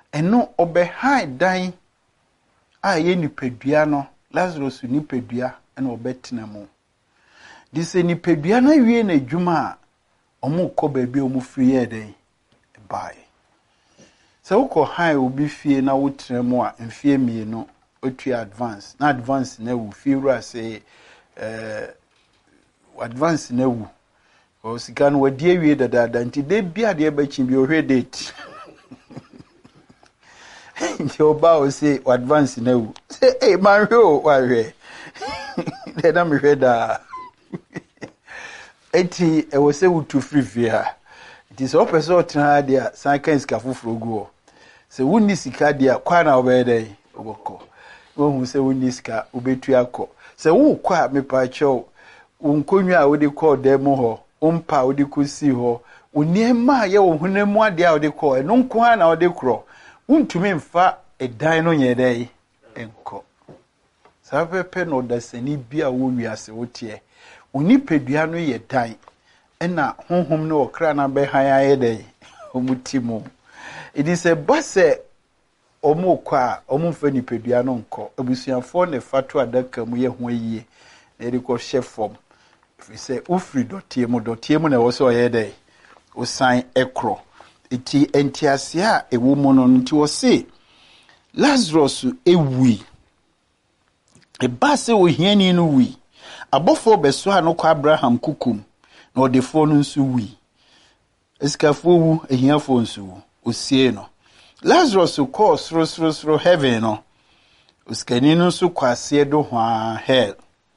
eno obehai dan a ye nipadua no Lazarus nipadua ena obetena mu dise nipadua na wie na adwuma a omo kɔ baabi omo free ye den bye se ukɔ hai obi fie na wotena mu a mfie mienu otu advance na advance na wu fie ru ase advance na wu o sika no wadi awie dada nti de bia de bachi bi ohwe date nti oba o say advance na wu say eh man hwe o wa hwe de na me hwe da eti e wo say wutu free via it is open so tena dia san kan sika foforo gu se wonni sika dia kwa na obede oboko wo se wonni sika obetu akọ se wo kwa me pa chew unkonwa a wodi kọ dem ho umpa wodi kusi ho uniema ye wo hunemu ade a wodi kọ eno nko na wodi kro untumi mfa edan no nyedai enko sapepe no dasani bia wo wiase wotie unipadua no ye dan ena honhom no okra na be han ayedai omutimo it is a base omo kwa omo mfa nipadua no nko abusuafo ne fatu adaka mu ye ho yie eri ko chef form if we say ufri dotie mu na wo so oyedai o sign ekro iti entiase a ewo mu no nti wo se Lazarus ewi e base wo hiani no wi abofo beso ha no kwa Abraham kukum na odefo no nso wi eskafo wu ehiafo nso wu osie no Lazarus ko sro heaven no oskani no nso kwase do hwa hell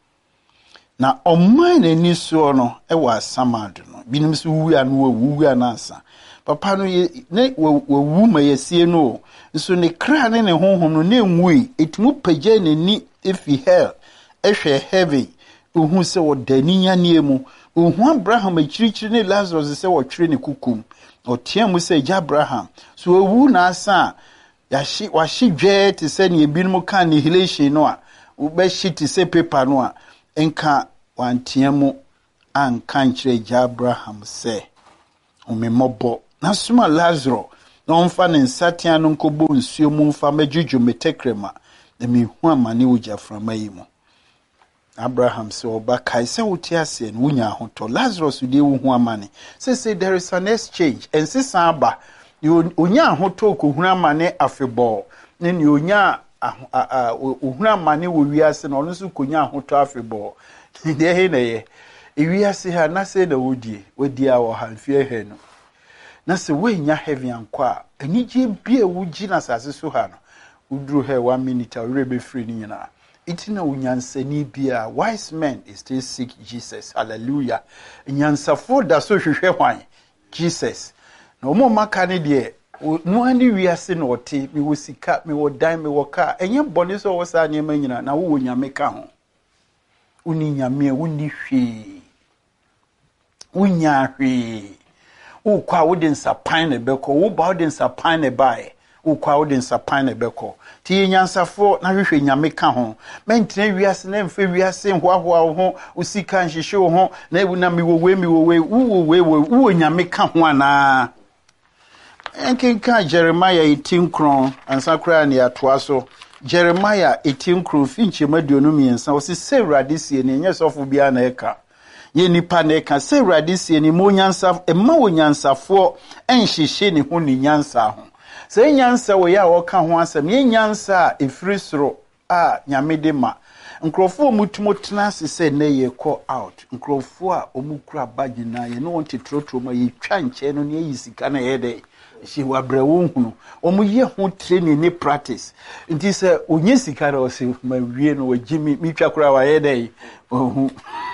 na omman ni so no e wa samado no binim so wu anu wu anansa papa no ne wu ma yesie no nso ne kra ne honhom no ne nwui etimu pagye ni efi hell ehwe heaven ohun se wodani yane mu ohun Abraham akirikyiri ne Lazarus se wotwere ne kukum otiamu se ja Abraham so owu na asa washi dwe te se ne ebinom kan annihilation no a wo be shiti se paper no a enka wantiamu anka nkyere ja Abraham se omemobo na suma Lazarus na onfa ne nsatia no nkobo nsuo mu mfa magjuju metekrema na mehu amane uja frama yi mu Abraham se oba kai se wotiase no wunya hoto Lazarus de wo hu amane say there is an exchange ensisa aba onya hoto ko hu amane afebo ne ni onya ohun amane wo wiase no no so konya hoto afebo de he na ye wiase ha na se na wodi a wo hanfie he no na se wenya heavy ankwa anije bia wugi na sase so ha no udru he 1 minute a rebe free ni nyina itina unyansani bia wise men is still seek Jesus hallelujah nyansafo da so hwehwe hwan Jesus na omo maka ne de no ani wiase na ote mi wo sika mi wo dan mi wo ka enye bone so wo sa nyema nyina na wo nyame ka ho uni nyame uni hwe unya hwe ukwa wodin sapan ne beko wo ba wodin sapan ne bae ukwa wodin sapan ne beko ti nyansafo na hwehwe nyame ka ho mentene wiase na mfe wiase hoahoa ho usika nhihye ho na ebu na wo nyame ka ho ana enkenka Jeremiah 18 kron ansakra ne atoa so Jeremiah 18 kron finche maduonu miensa wo se Sewrade sie ne nyesofo bia na eka ye nipa na eka Sewrade sie ne mo nyansa emma wo nyansafo enhihye ne ho ne nyansa ho se nyansa wo ya wo ka ho asem ye nyansa efiri soro a nyame de ma nkrofo mutumo tenase se na ye call out nkrofo a omukura bagi na ye no wonte trotro ma ye twa nche no ne yisika na ye de she wabrawo hunu omuye ho training ni practice nti se onye sika na o se ma wie no wagimi mi twa kura wa ye de ohu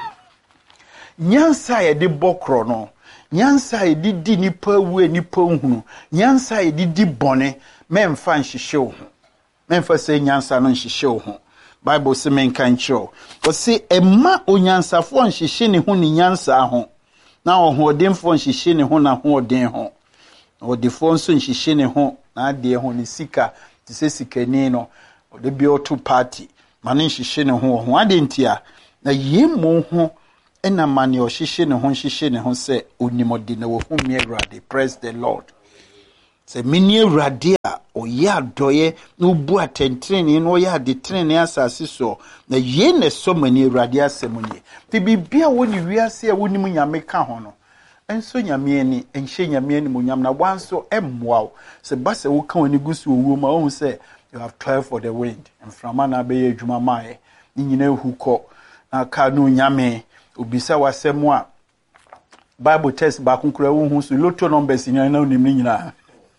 nyansa ye de bokro no nyansa ye di nipa wu nipa hunu nyansa ye di bone memfa nhihye ho memfa se nyansa no nhihye ho Bible se menka nkyerɛ o se emma onyansafo nhihye ne ho ne nyansa ho na ohodemfo nhihye ne ho na hoden ho odefo nso nhihye ne ho na ade ho ne sika te se sikani no ode bi oto party mane nhihye ne ho ade ntia na yemo ho ena mane o nhihye ne ho se onimodi na wo hu mi Awurade praise the Lord se mini Awurade a oya doye no bu atentrene no ya de trene asase so na ye ne so mani Awurade asemunye ti bibia woni wiase a woni mu nyame ka ho no enso nyame ani enhye nyame ani mu nyam na wanso emmoa se base wo ka woni gusu owuo ma wo se you have 12 for the wind and from na be adwuma mae ni nyina ehukọ na ka no nyame obisa wasemu a Bible test ba kunkura wo hu so lotto numbers nyina na onim ni nyina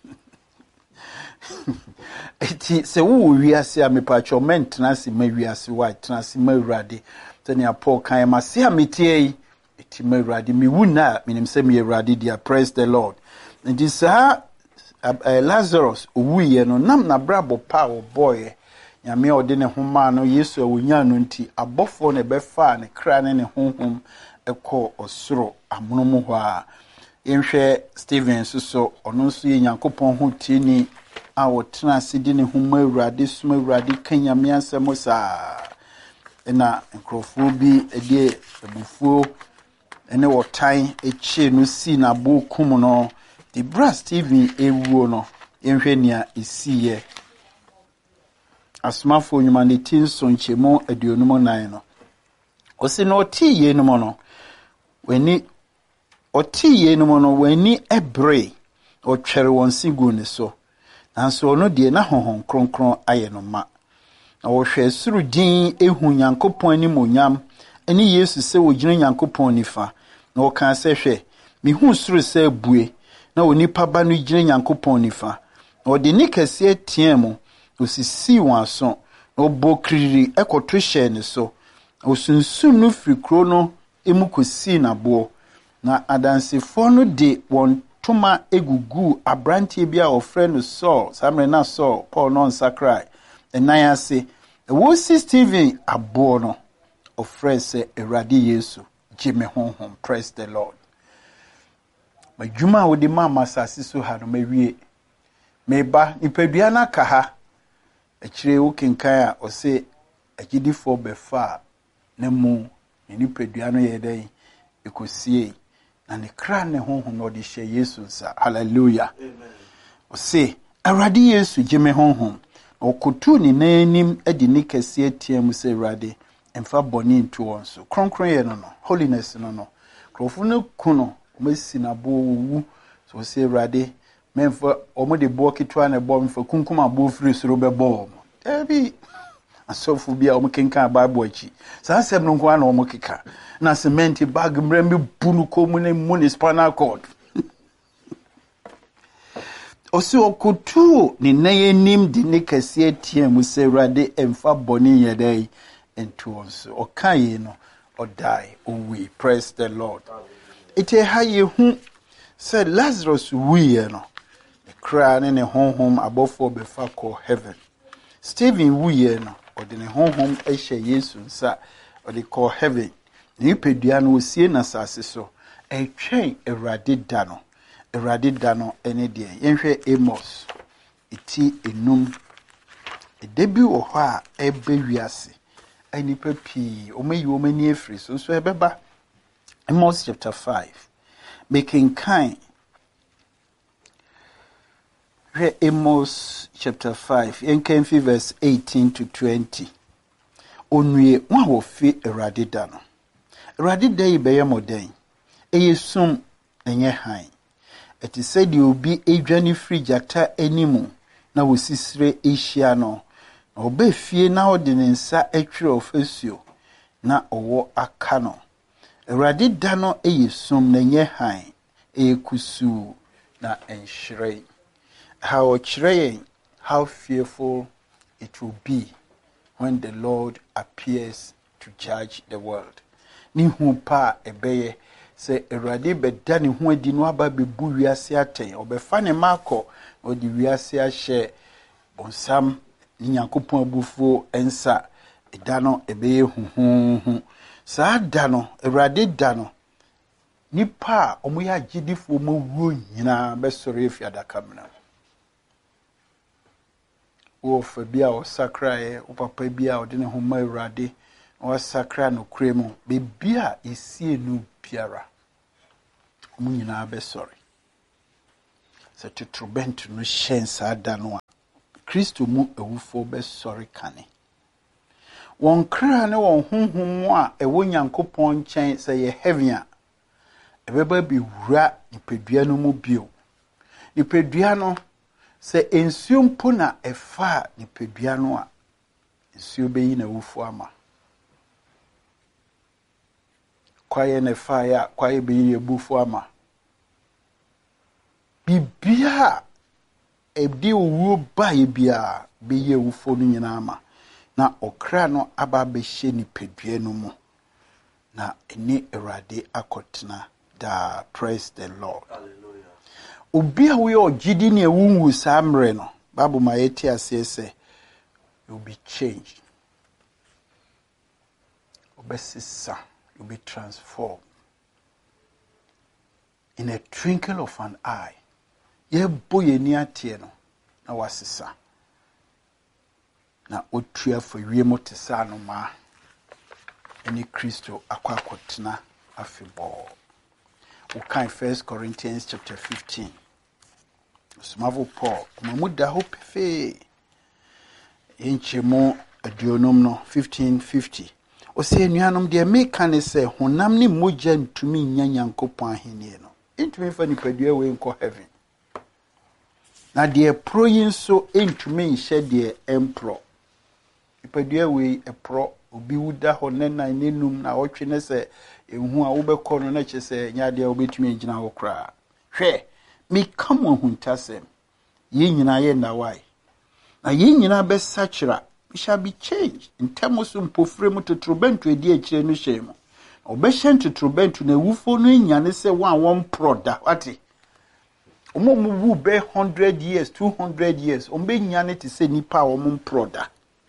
eti se wo wiase a mepacho mentena se ma wiase wa tena se ma Awurade tene Paul kan ma se ametie eti ma Awurade mi wuna minim se me Awurade dia praise the Lord and this Lazarus owuye no nam na brabo pa wo boy nyame ode ne homa no Yesu awonya no nti abofo ne befa ne kra ne honhom ekọ osoro amonomo ho a yenhwe Stephen so ono nso ye Nyankopɔn ho tieni a wotena asidi ne homa Awurade suma Awurade kanyame asɛm saa na nkrofo bi ede ebufuo ene wotan echi no si na bokum no the brass Stephen ewuo no yenhwe nia esiye asmafo nyuma ne tinso nchemo aduonum nan no osi no otiye no no weni otiye no no weni ebre otwere won sigu ne so nanso ono de na honhon kronkron aye no ma na wo hwe suru din ehu Nyankopɔn ani monyam ani Yesu se wo gyina Nyankopɔn nifa na wo kan se hwe mi hu suru se bue na onipa ba no gyina Nyankopɔn nifa na ode ni kase tiemu osisi won aso na obokiriri ekoto hye ne so osunsun no frikro no emukosi na bo na adansefo no de won toma egugu abrantie bia ofre no Saul samre na Saul Paul no nsakrai enan ase wo si Stephen abo no ofre se Awurade Yesu gime honhom praise the Lord majuma wo de mama sase so ha no mawie meba nipadua na ka ha akire wo kenkan a ose agidifo befa na mu nipadua no ye den ekosie na ne kra ne honhom no de hye Yesu sa hallelujah amen ose Awurade Yesu gime honhom okotu ni nanim edi ne kase atiam se Awurade emfa boni nto won so kronkron ye no holiness no krofo no kuno omasi na bo wu so se Awurade memfa omo de bo kitwa na bo mfa kunkum abo firi soro bebo ebi asofu bia omo kenkan Bible achi sa sem no nko na omo keka na cement bag mrembe bunu komune municipal court osi okutu ni nayenim di ne kase atiam se Awurade emfa boni yedai ento onso okaye no odai owi praise the Lord ite haye hu se Lazarus wiye no the kra ne honhom abofo befa ko heaven Stephen wiye no ode ne honhom ehye Yesu nsa ode ko heaven ni pedua no osie na sase so etwen Awurade da no ene de yenhwe Amos iti enum edebi wo ho a ebe wiase anipa pi omayi omani efri so ebeba Amos chapter 5 making kind Amos chapter 5 yenkan verse 18 to 20 onwie wa wo fi Awurade da no Awurade da yi be yemoden eyesum enye han eti said you be adwane free jata animu na wosisire ehia no na oba fie na ode ne nsa atwere ofasuo na owo aka no Awurade da no eyesum na nye han ekusu na enhire how fearful it will be when the Lord appears to judge the world ni hu pa ebeye se Awurade beda ne ho adi no aba bebu wiase aten obefa ne mako odi wiase ahye bonsam ni Nyankopɔn abufuo ensa eda no ebeye huhuhu saa da no Awurade da no nipa omo ya gidifo mo wuo nyina besore efiadaka mna wo fa bia o sakrae o papa bia o de ne ho ma Awurade o sakra no kremu be bia esie no biara omo nyina besore se tutrubent no hyen saa da no Kristo mu ewufo be sorry kane. Won kra ne won honhom a ewo Nyankopon nkyɛn sɛ yɛ heaven a ebeba bi wura nipadua no mu bio. Nipadua no sɛ ensuo mpo na ɛfa nipadua no a ensuo beyi na ewufo ama. Kwaye ne fa ya kwaye beyi ebufo ama. Bibia ebdi owo ba ye bia beye ewufo no nyina ama. Na okra no aba behye nipadua no mu. Na eni Awurade akotena da. Praise the Lord. Hallelujah. Obi a we ogidi ne ewunwu samre no. Bible ma yeti ase say you will be changed. Obesisa, you will be transformed. In a twinkle of an eye. Ye boye ni atie no na wasisa. Na otua for wiemo te sa no ma. Eni Kristo akwakotena afebo. Okay, 1 Corinthians chapter 15. Smavo Paul, mamuda hope fe. Inchemo adionom no 1550. O se nuanom de meka ne se honam ni mogya ntumi nya Nyankopɔn ahenie no. Ntumi fa nipadua we nko heaven. Na de pro yin so ntumi nhye de empro. Nipadua we epro obi wuda ho ne nan nenum na wotwe ne se ehu a wobekɔ no na kye se nya de obetumi agina ho kra. Hwɛ me come huntasem. Ye nyina ye na why. Na ye nyina be sachira, we shall be changed. In terms of pofremu to trobentu edi akire no hyem. Obehye to trobentu na wufo no nyane se one proda. Wati. Omo mu be 100 years, 200 years. Ombe nyane te se nipa omo proda.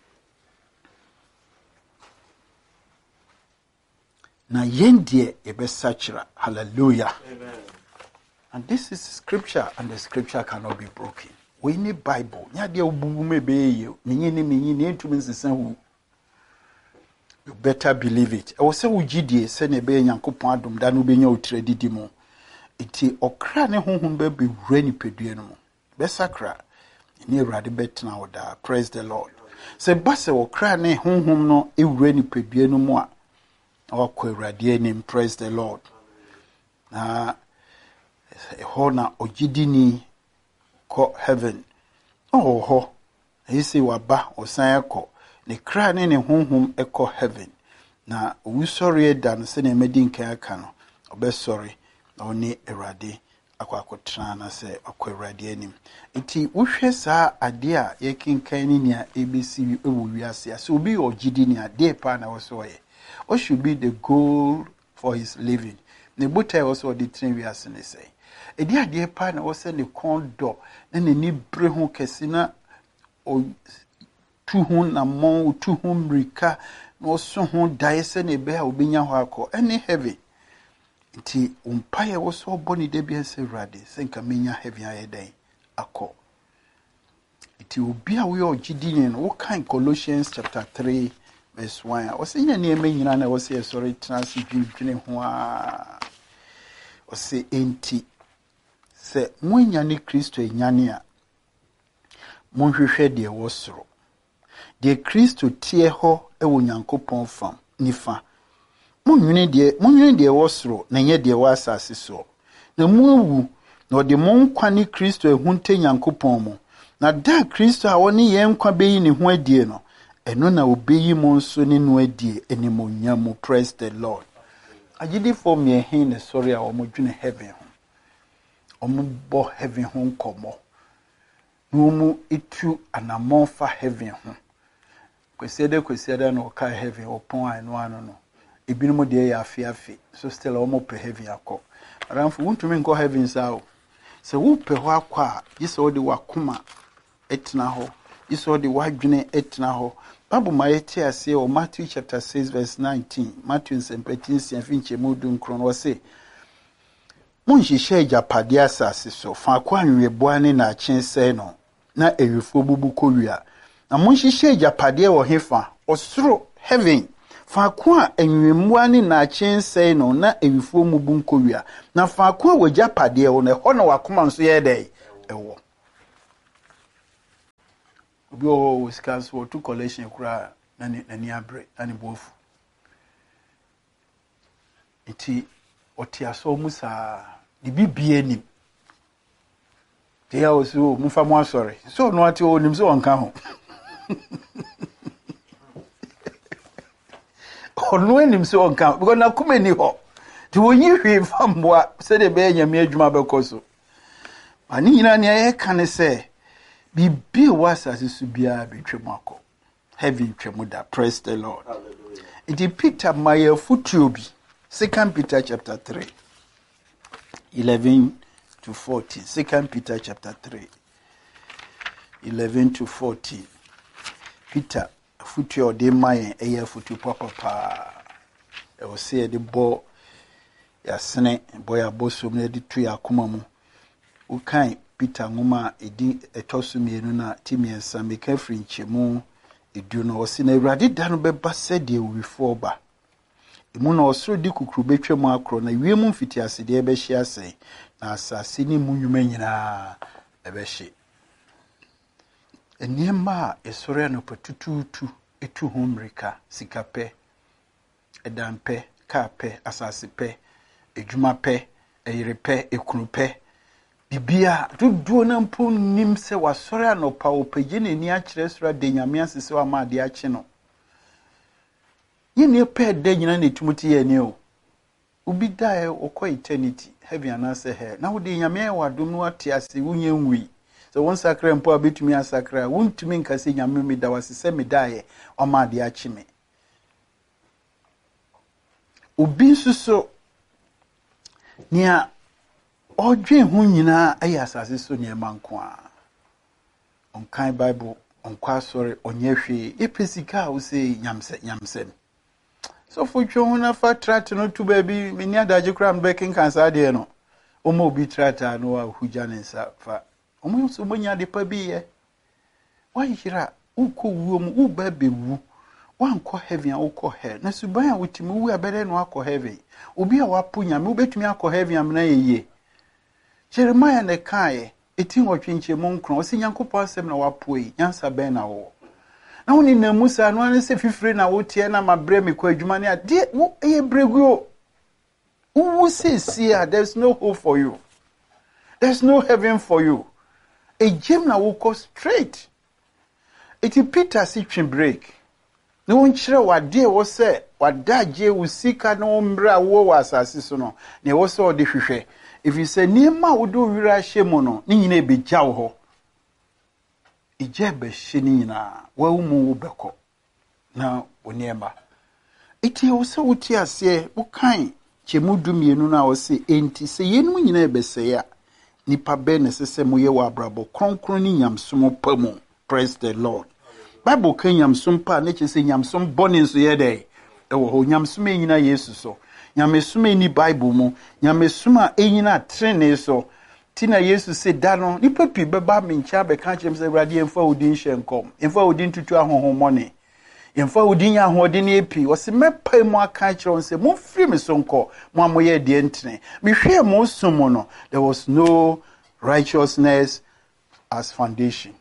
Na yendie ebe sachira. Hallelujah. Amen. And this is scripture, and the scripture cannot be broken. We need Bible. You better believe it. I was say ujidie se ne be Nyankopɔn adom da no benya otredi mo. Iti okra ne honhom be be wura nipadua no mo. Be sakra. Ni Awurade betena oda. Praise the Lord. Se base okra ne honhom no e wura nipadua no mo a akɔ Awurade anim. Praise the Lord. Na na ogidini ko heaven. Ho. Ese waba osan ekɔ. Ne kra ne honhom ekɔ heaven. Na owusɔre eda no se na emedi nkan aka no. Obesɔre na oni Awurade akɔakɔtena na se akɔ Awurade anim. Enti wohwɛ saa ade a yekinkan ni nia ebesi ewu wiase. So obi ogidini ade pa na wosoye. What should be the goal for his living? Ne botai also the train wiase ne say. Edi ade pa na wo se ne kondo na ni bre ho kese na o tu ho na mon tu ho mrika na so ho dae se ne be a obenya ho akọ any heavy nti umpaye wo so boni de bia se Awurade se nka menya heavy aye den akọ nti obi a we ogidi ni no wo kan Colossians chapter 3 verse 1 o se nya ne nyina na wo se sorry trans dwene ho a o se enti se munya ni Kristo enyane a monhwehwɛ de wo soro de Kristo tie ho ewo Nyankopɔn fam nifa monwene de wo soro na nye de wo asase so na muwu na ode monkwa ni Kristo ehunte Nyankopɔn mu na da Kristo a woni ye nkwa beyi ne ho adie no eno na obeyi mo nso ne no adie enimonya mu. Praise the Lord. Agidi for me hin ne sorry a omodwene heaven ho ombo heaven ho nkomo no itu anamon fa heaven ho kwesiede no ka heaven opon anu no ebinum de ya afi so still omo pe heaven akọ aramfo wuntumi nko heaven sao se wo pe ho akọ yise odi wakoma etna ho yise odi wadwene etna ho Bible ma yeti ase o Matthew chapter 6 verse 19 Matthew 17 afinche mudu nkron wo se monhihye japade asase so fa akọ anweboa ne na akyense no na ewifo bubu kowia na monhihye japade wo hefa osoro heaven fa akọ a anwemua ne na akyense no na ewifo mubu nkowia na fa akọ a wo japade wo na ho na wakoma nso ye dai ewo obi o sika so to collection kura na ni abre ani bofu iti otiaso musa di bibie nim te ya oso mu fa mo asore so no ati o nim so onka ho ono enim so onka because na kuma ni ho ti wonyi hwe famboa se de be nyame adwuma bekoso ani nyina ne ye kan se bibi wasase su bia betwem akọ heaven twemu da. Praise the Lord. Hallelujah. It Peter my futuobi 2 Peter chapter 3 11 to 14. 2 Peter chapter 3 11 to 14. Peter futuo de my futu papa e o se de bo ya sene bo ya bosom na de tu ya akoma mu ukan Peter ngoma edi etosu mienu na timiensa meka frinchemu edu no osi na Awurade da no beba sede wifo ba emu na osoro di kukuru betwem akro na wiemu mfiti asede ebe hye ase na asase ni munwuma nyina ebe hye eniema esore no patututu etu homrika sikape edampe kape asase pe edwuma pe eyirepe ekunupe bibia dudu na mpo nim se wasore anopa opagye nani akire sura de nyame asese wa ma de akye no yene pe de nyina na etumuti ye ne o ubi dae okọ eternity heaven anase he na wo de nyame wa dum no ate ase wunye nwi so won sakra mpo abetumi asakra wontumi nkase nyame me da wasese me dae o ma de akye me ubi nsuso nia odwen hu nyina ayi asase so ne manko a onkan bible onkwa sori onye hwe epesika wo se nyamse so for twa na fa trat no to baby meni adaje kram baking cancer de no omo obi trata no a huja ne nsa fa omo so monya de pa bi ye wa hira uko wuo mu u ba bewu wanko heaven uko he na suban a wutimi wu abere no akọ heaven obi a wapo nyame ubetumi akọ heaven amna yeye Jeremiah ne kae etin otwinche mu nkron o se Nyankopɔ asɛm na wapoi nyansa bɛn na wo na woni na musa no ane se fifire na wotie na mabre me kwa adwuma ne ade wo eye breguo wo se sia there's no hope for you, there's no heaven for you a gem na wo go straight eti Peter si twen break ne won kire wade wo se wadaje wo sika na ombra wo wasase so no ne wo se ode hwehwe. If you say Nima wodo wira shemono, ni nyina ebegya wo ho. Ije be hye ni nyina, wa umu wo beko. Na oniema. Eti wo se wuti ase, wo kan chemu dumienu na wo se enti se yenu nyina ebese ya. Nipa be ne sese moye wa abrabo kronkron ni nyamsom pamu. Praise the Lord. Bible kan nyamsom pa na che se nyamsom bone so ye dey. Ewo ho nyamsom nyina Yesu so. Nyamesuma ni Bible mu nyamesuma enyina trene so tina Yesu se da no nipa pi beba mencha be ka chem se Awurade emfa odin hyenkom emfa odin tutu ahohomone emfa odin ya hoden epi wo se mepa mu aka kire se mo firi me so nko mo amoye de ntene me hwe mo sumo no there was no righteousness as foundation.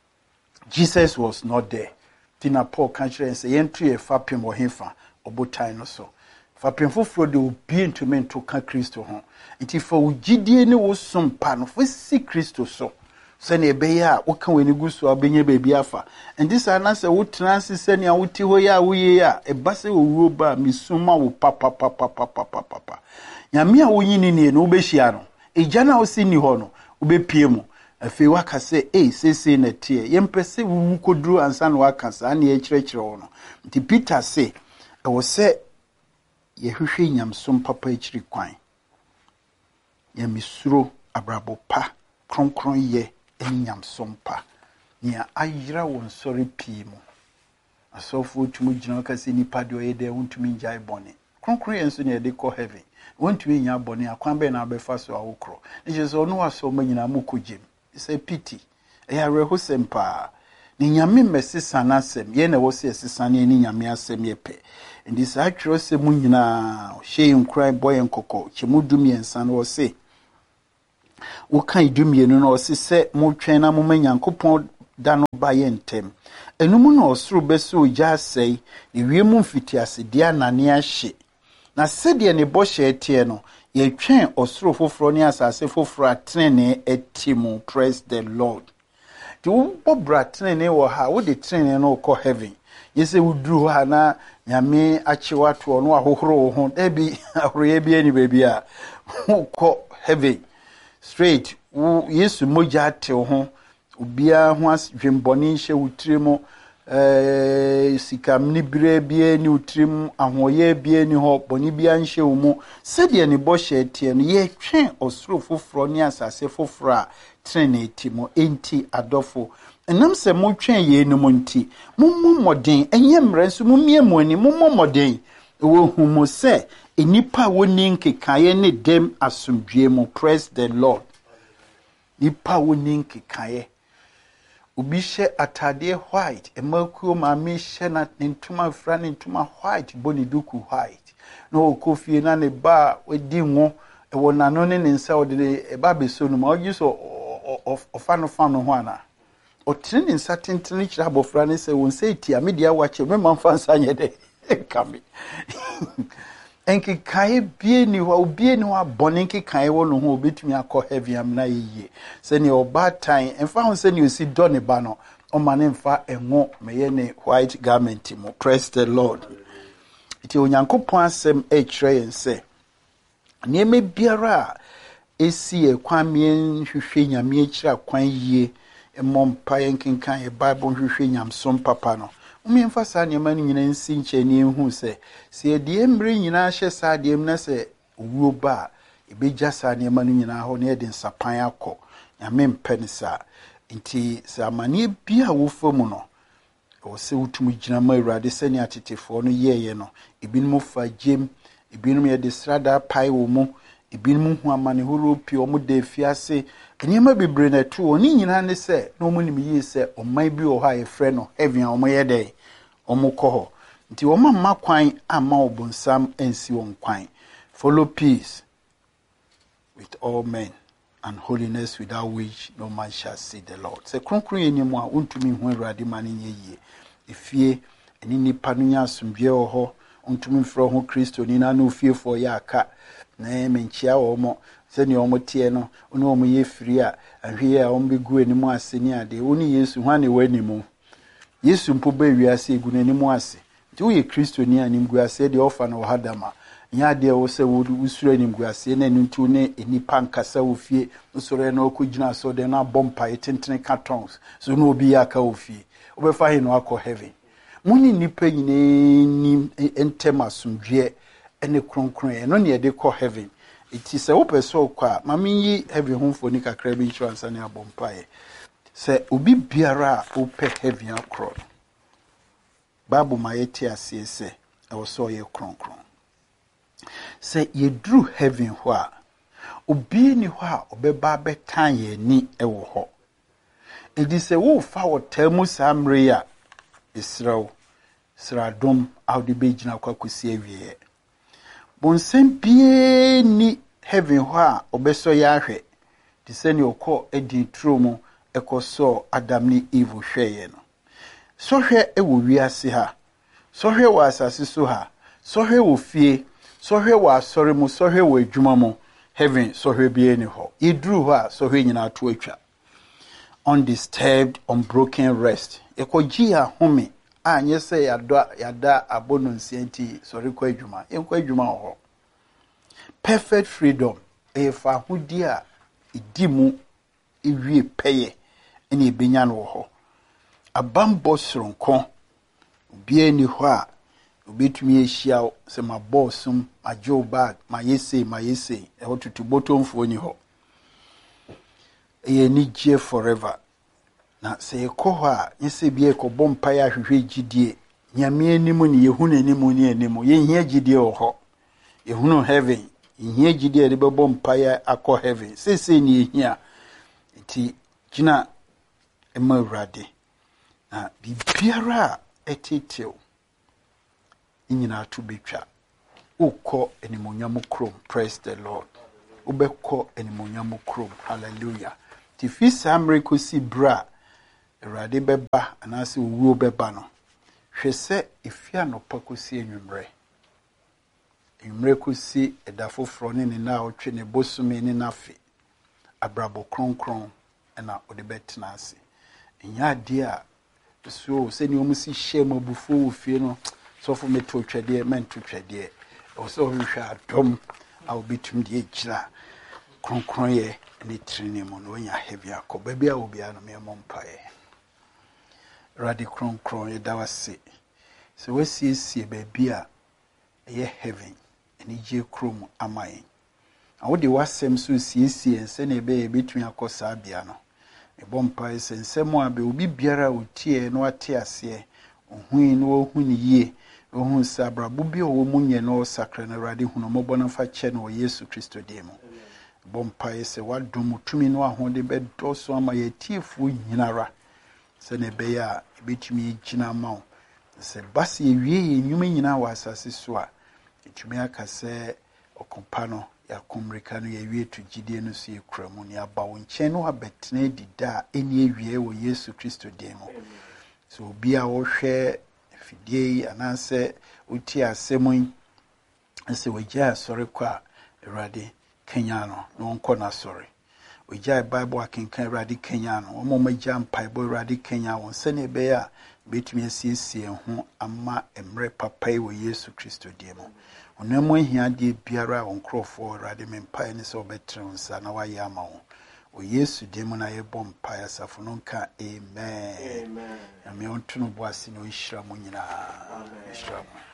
Jesus was not there. Tina Paul ka kire se yentu e fapem wo hefa obotan no so fa penfofro de obi ntumi nto ka Kristo ho nti fa ugidie ne wo sompa no fa si Kristo so se na ebe ya wo ka wani gusu abenye bebi afa and this anase wo trans se ne awoti ho ya wo ye ya e base wo wuro ba misuma wo papa nyame a wo nyini ne no obehia no eja na wo si ni ho no obepie mu afi waka se se na tie yempese wo koduru ansa na waka sa na ye kirekire wo no nti Peter se e wo se yehwehwe nyamsom papa ekiri kwan ya misuro abrabo pa kronkron ye nyamsom pa nia ayira won sori pimu asofo tumu gina kase nipa de oyede wontumi njai bone kronkron ye nso ne de ko heaven wontumi nya bone akwan be na abefa so awokro ne jeso no aso manyina mukogem say pity eya reho sempa ni nyame mesesa na asem ye na wo se sesa ne ni nyame asem ye pe ndi sa atwero se mu nyina hye nkran boy nkoko chemu dumiensa no wo se wo kan dumienu no wo se mo twen na mo manyankopon dano ba yentem enumu na osoro beso ogya asɛe ne wiemu mfitiase dia nane ahye na sɛdeɛ ne bɔhyɛ tie no yɛtwɛn osoro foforo ne asase foforo atrene etimu. Praise the Lord. Ti wo bobra trene wɔ ha wo de trene no kɔ heaven yese wuduru ha na nyame akyewa to no ahohoro ho ebi ahoroye bi ani baby a kɔ heaven straight wo yesu mogya te ho obia ho asdwembɔne hyɛ wutrem sikam ni bire bia ni wutrem ahoye bia ni ho bɔne bia nhyɛ wo mu sɛdeɛ ne bɔhyɛ tie no ye twɛn osoro foforo ne asase foforo a trene timo enti adɔfo enam sɛ mo twɛn ye no mo nti mommo modern enye mmerɛ nso mommie mo ani mommo modern wo hu mo sɛ enipa woni nkekaye ne dem asomdwe mo. Praise the Lord. Nipa woni nkekaye obi hyɛ atade white emakuo maame hyɛ na ntuma fra ne ntuma white boni duku white na okofie na ne ba wadi ngo ɛwɔ nano ne ne nsa ɔde eba beso no ma ɔgye so ɔfa no ho ana ɔtene ne nsa tentene kyerɛ abɔfra ne sɛ wɔn sɛ tia me dia wakyɛ me mamfa nsa nyɛ dɛ kame enkekaye bie ni hɔ obie ni hɔ abɔne nkekaye wɔ no ho obetumi akɔ heaven amna yiye sɛ ne ɔbaatan emfa ho sɛ ne osi dɔ ne ba no ɔma ne mfa engo meye ne white garment mu. Praise the Lord. Iti onyankopɔn asɛm ɛkyerɛ yɛn sɛ nneɛma biara a esi ekwan mien hwehwɛ nyame akyira kwan yie mmompa yɛnkenkan yɛ Bible hwehwɛ nyamsom papa no umemfa saa nneɛma no nyina nsi nkyɛne ehu sɛ sɛ die mmere nyina hyɛ saa die mu na sɛ owuo ba ebegya saa nneɛma no nyina hɔ na yɛde nsapan akɔ nyame mpɛ ne saa nti sɛ amane bia wo fa mu no o sɛ wotumi gyina ma Awurade sɛ ne atetefo no yɛyɛ no ebinom fa gem ebinom yɛde srada pai wo mu ebinom hu amane horo pie ɔmo da fiase nneɛma bebre na to oni nyina ne sɛ na ɔmo nim yie sɛ ɔman bi wɔ ha yɛfrɛ no heaven a ɔmo yɛ dɛ ɔmo kɔ hɔ nti ɔmo ma kwan ama ɔbonsam ansi wɔn kwan. Follow peace with all men and holiness without which no man shall see the Lord. Sɛ kronkron yɛ nimu a untumi hu Awurade ma ne nyɛ yie efie eni nipa no nya asomdwe wɔ hɔ untumi mfrɛ ho Kristo ni na no fiefo yɛ aka na menchia wɔn sɛ ne wɔn tie no oni wɔn yɛ firi a ahwe a wɔn begu animu ase ne ade oni Yesu hwan ne wanimu Yesu mpo ba wiase egu n'animu ase nti wo yɛ Kristo ni anim gu ase de ofa na wɔ hadama nya de wo sɛ wo usuro anim gu ase na ntu ne enipa nkasa wo fie usuro na okɔgyina so de na bompa etentene cartons so no obi ya ka wo fie obɛfa he no akɔ heaven muni nipa nyine ni entem asomdwe ene kronkron no ne yɛde kɔ heaven iti sɛ wo pɛ so kɔ a mame yi heaven ho mfoni kakra bi insurance ne abompae sɛ obi biara a wopɛ heaven akro Bible ma yɛte ase sɛ ɛwɔ so yɛ kronkron sɛ yɛduru heaven hɔ a obi ni hɔ a ɔbɛba bɛtan yɛ ni ɛwɔ hɔ edi sɛ wo fa wo tamu samre ya Israel sradom awde begyina kwa kosi awie bonsem bie ni heaven hɔ a obeso ya ahwɛ de sɛ ne okɔ edi tro mu ɛkɔsɔ Adam ne Eve hwɛɛ no sohwɛ ɛwɔ wiase ha sohwɛ wɔ asase so ha sohwɛ wɔ fie sohwɛ wɔ asɔre mu sohwɛ wɔ adwuma mu heaven sohwɛ bie ni hɔ yeduru hɔ a sohwɛ nyina to atwa undisturbed unbroken rest ekɔgye ahome a nye sɛ yada abono nsienti sɔre kɔ adwuma yenkɔ adwuma hɔ perfect freedom efa hudi a edimu ewie pɛyɛ ene ebenya no hɔ abambo soronko bia ni hɔ a obetumi ehia sɛ ma bossum ma joe bag ma yese ɛhɔ tutubotomfo ni hɔ eye ni gye forever na sɛ ekɔ hɔ a nyese bia ekɔbɔ mpae ahwehwɛ gidie nyame anim ne yehu n'anim ne anim yehia gidie wɔ hɔ yehu heaven yehia gidie de bɛbɔ mpae akɔ heaven sese ne yehia ti gina ema Awurade na bibiara etitew nyina to betwa ukɔ animonyam krom. Praise the Lord. Ubekɔ animonyam krom. Hallelujah. Ti fi samre kosi bra Awurade bɛba anaasɛ owuo bɛba no hwɛ sɛ efia no pa kɔsi enwummerɛ kɔsi ɛda foforɔ ne ne na ɔtwe ne bosome ne nafe abrabɔ kronkron ɛna ɔde bɛtena ase ɛnya adeɛ a so sɛ ne ɔmo si hyɛ mu abufuo wɔ fie no sɔfo meto twɛdeɛ mento twɛdeɛ ɔsɛ ɔhwehwɛ adɔm a wobɛtumi de agyina kronkronyɛ ne tirine mu no ɔnya heavy akɔ baabi a obiara no meɛmɔ mpaeɛ. Awurade kronkron yɛda wase sɛ wasiesie baabi a ɛyɛ heaven anigye kurom ama yɛn na wode w'asɛm so siesie sɛnea ɛbɛyɛ yɛbɛtumi akɔ saa bea no ɛbɔ mpaeɛ sɛ nsɛm a bɛ obi biara a ɔtie na wate aseɛ ɔhui na wahu ne yie na ɔhu sɛ abrabɔ bi a ɔwɔ mu nyɛ na ɔsakra no Awurade hu no mmɔbɔ no fa kyɛ no wɔ Yesu Kristo din mu ɛbɔ mpaeɛ sɛ wadom tumi no ahode bɛdɔso ama yɛatiefoɔ nyinara sɛnea ɛbɛyɛ a ɛbɛtumi gyina ama wo sɛ ba sɛ yɛwie yɛ nnwuma nyinaa wɔ asase so a ɛtumi aka sɛ ɔkɔmpa no yɛakɔmmirika no yɛwie to gyidie no so yɛkura mu ne aba wo nkyɛn no abɛtena adida a ɛni awie wɔ Yesu Kristo din mu sɛ obi a wɔhwɛ afidie yi anaasɛ wotie asɛm yi sɛ wɔgyae asɔre kɔ a Awurade kanya no na wɔnkɔ n'asɔre ogya Bible akenkan Awurade kanya no wɔn magya mpaebɔ Awurade kanya wɔn sɛnea ɛbɛyɛ a betumi asiesie ho ama mmerɛ papa yi wɔ Yesu Kristo din mu onam ahiadeɛ biara a wɔn nkurɔfoɔ Awurade me mpae ne sɛ wɔbɛtena wo nsa na wayɛ ama wo wɔ Yesu din mu na yɛbɔ mpae asafo no nka amen. Nyame ɔnto no bo ase na ɔnhyira mo nyinaa.